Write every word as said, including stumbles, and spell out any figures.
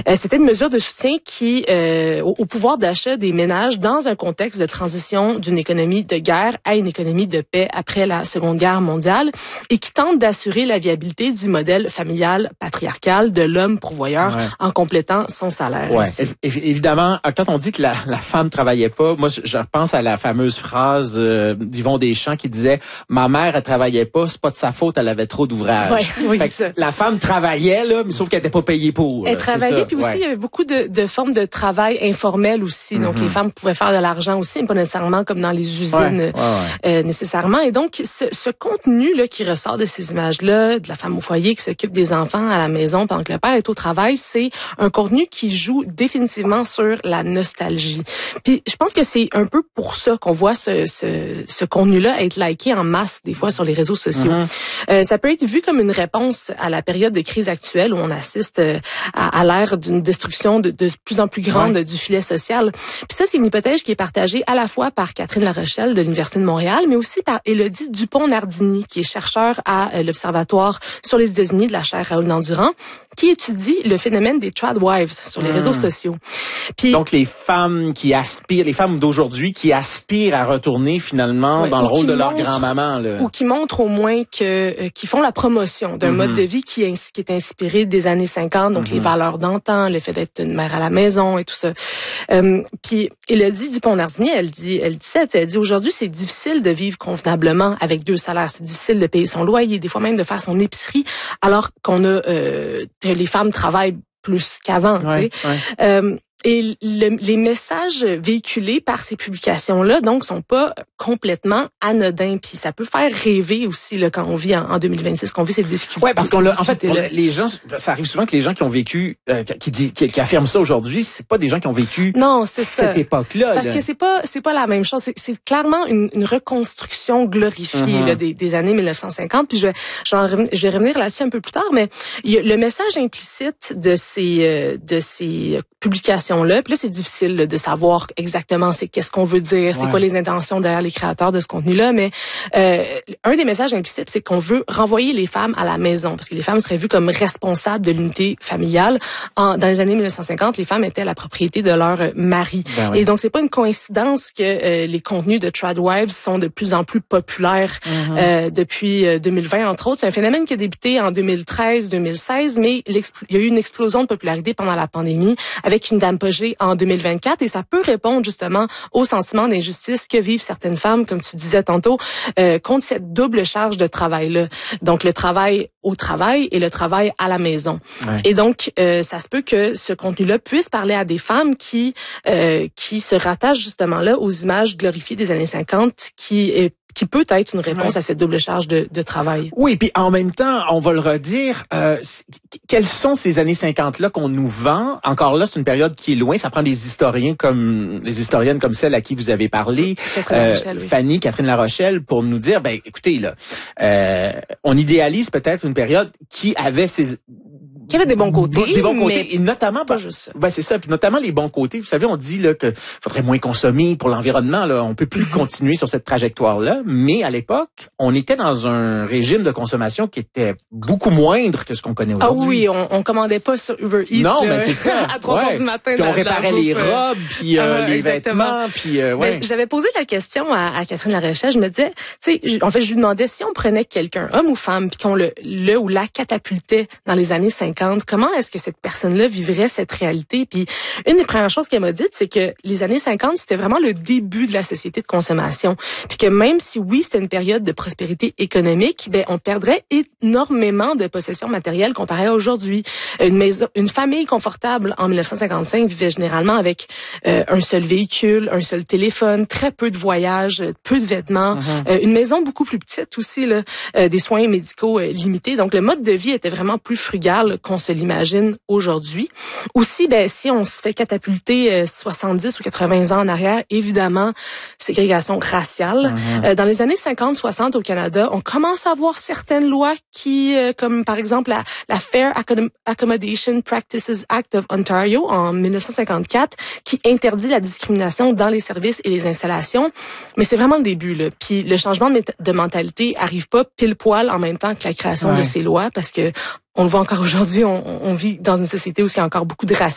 Euh, c'était une mesure de soutien qui euh, au, au pouvoir d'achat des ménages dans un contexte de transition d'une économie de guerre à une économie de paix après la Seconde Guerre mondiale et qui tente d'assurer la viabilité du modèle familial patriarcal de l'homme pourvoyeur ouais. en complétant son salaire. Ouais. É- évidemment, quand on dit que la, la femme travaillait pas, moi je pense à la fameuse phrase euh, d'Yvon Deschamps qui disait « Ma mère, elle travaillait pas, c'est pas de sa faute, elle avait trop d'ouvrages. Ouais, » oui, c'est ça. La femme travaillait, là, mais sauf qu'elle était pas payée pour. Elle là, travaillait, puis aussi, ouais. il y avait beaucoup de, de formes de travail informel aussi. Mm-hmm. Donc, les femmes pouvaient faire de l'argent aussi, mais pas nécessairement comme dans les usines ouais, ouais, ouais. Euh, nécessairement. Et donc, ce, ce contenu là qui ressort de ces images-là, de la femme au foyer qui s'occupe des enfants à la maison pendant que le père est au travail, c'est un contenu qui joue définitivement sur la nostalgie. Puis, je pense que c'est un peu pour ça qu'on voit ce, ce, ce contenu-là être liké en masse des fois sur les réseaux sociaux. Mm-hmm. Euh, ça peut être vu comme une réponse à la période de crise actuelle où on assiste euh, à, à l'ère d'une destruction de, de plus en plus grande ouais. du filet social. Puis ça, c'est une hypothèse qui est partagée à la fois par Catherine Larochelle de l'Université de Montréal, mais aussi par Élodie Dupont-Nardini, qui est chercheur à euh, l'Observatoire sur les États-Unis de la chaire Raoul Dandurand, qui étudie le phénomène des tradwives sur les mmh. réseaux sociaux. Puis, donc les femmes qui aspirent, les femmes d'aujourd'hui qui aspirent à retourner finalement ouais, dans le rôle de leur grand-maman, là. Ou qui montrent au moins que euh, qui font la promotion d'un mmh. mode de vie qui est, qui est inspiré des années cinquante, donc mmh. les valeurs d'antan, le fait d'être une mère à la maison et tout ça. Euh, puis Élodie Dupont-Nardini, elle dit, elle dit ça, elle dit aujourd'hui c'est difficile de vivre convenablement avec deux salaires, c'est difficile de payer son loyer, des fois même de faire son épicerie, alors qu'on a euh, les femmes travaillent plus qu'avant, ouais, tu sais. Ouais. Euh, Et le, les messages véhiculés par ces publications-là, donc, sont pas complètement anodins. Puis ça peut faire rêver aussi là quand on vit en, en deux mille vingt-six, qu'on vit ces difficultés. Ouais, parce qu'on l'a. En fait, les gens, ça arrive souvent que les gens qui ont vécu, euh, qui, dit, qui, qui affirment ça aujourd'hui, c'est pas des gens qui ont vécu. Non, c'est cette ça. époque-là. Parce là. que c'est pas, c'est pas la même chose. C'est, c'est clairement une, une reconstruction glorifiée mm-hmm. là, des, des années mille neuf cent cinquante. Puis je vais, je vais, revenir, je vais revenir là-dessus un peu plus tard. Mais il y a le message implicite de ces, euh, de ces publications-là. Puis là, c'est difficile là, de savoir exactement c'est qu'est-ce qu'on veut dire, c'est ouais. quoi les intentions derrière les créateurs de ce contenu-là, mais euh, un des messages implicites, c'est qu'on veut renvoyer les femmes à la maison, parce que les femmes seraient vues comme responsables de l'unité familiale. En, dans les années mille neuf cent cinquante, les femmes étaient la propriété de leur mari. Ben oui. Et donc, c'est pas une coïncidence que euh, les contenus de tradwives sont de plus en plus populaires mm-hmm. euh, depuis euh, deux mille vingt, entre autres. C'est un phénomène qui a débuté en deux mille treize, deux mille seize, mais il y a eu une explosion de popularité pendant la pandémie, avec une apogée en deux mille vingt-quatre, et ça peut répondre justement au sentiment d'injustice que vivent certaines femmes, comme tu disais tantôt, euh, contre cette double charge de travail-là. Donc, le travail au travail et le travail à la maison. Ouais. Et donc, euh, ça se peut que ce contenu-là puisse parler à des femmes qui euh, qui se rattachent justement là aux images glorifiées des années cinquante, qui est qui peut être une réponse ouais. à cette double charge de, de travail. Oui, puis en même temps, on va le redire, euh, quelles sont ces années cinquante-là qu'on nous vend? Encore là, c'est une période qui est loin. Ça prend des historiens comme les historiennes comme celle à qui vous avez parlé, euh, oui. Fanny, Catherine Larochelle, pour nous dire, ben écoutez, là, euh, on idéalise peut-être une période qui avait ses... qui avait des bons côtés, des bons côtés, mais et notamment pas juste ça. Ben c'est ça, puis notamment les bons côtés. Vous savez, on dit là que faudrait moins consommer pour l'environnement. Là, on peut plus mm-hmm. continuer sur cette trajectoire-là. Mais à l'époque, on était dans un régime de consommation qui était beaucoup moindre que ce qu'on connaît aujourd'hui. Ah oui, on, on commandait pas sur Uber Eats. Non, là, mais c'est ça. à trois heures ouais. du matin. Puis on réparait les robes, puis euh, ah, les exactement. vêtements, puis euh, ouais. Ben, j'avais posé la question à, à Catherine Larochelle. Je me disais, tu sais, en fait, je lui demandais si on prenait quelqu'un, homme ou femme, puis qu'on le, le ou la catapultait dans les années cinquante, comment est-ce que cette personne-là vivrait cette réalité? Puis une des premières choses qu'elle m'a dites, c'est que les années cinquante, c'était vraiment le début de la société de consommation. Puis que même si oui, c'était une période de prospérité économique, ben on perdrait énormément de possessions matérielles comparé à aujourd'hui. Une maison, une famille confortable en mille neuf cent cinquante-cinq vivait généralement avec euh, un seul véhicule, un seul téléphone, très peu de voyages, peu de vêtements, mm-hmm. euh, une maison beaucoup plus petite aussi là, euh, des soins médicaux euh, limités. Donc le mode de vie était vraiment plus frugal qu'on se l'imagine aujourd'hui. Aussi, ben si on se fait catapulter euh, soixante-dix ou quatre-vingts ans en arrière, évidemment, ségrégation raciale. Mm-hmm. Euh, dans les années cinquante soixante au Canada, on commence à voir certaines lois qui, euh, comme par exemple la, la Fair Accommodation Practices Act of Ontario en mille neuf cent cinquante-quatre, qui interdit la discrimination dans les services et les installations. Mais c'est vraiment le début, là. Puis le changement de, de mentalité arrive pas pile poil en même temps que la création ouais. de ces lois, parce que on le voit encore aujourd'hui, on, on vit dans une société où il y a encore beaucoup de racisme.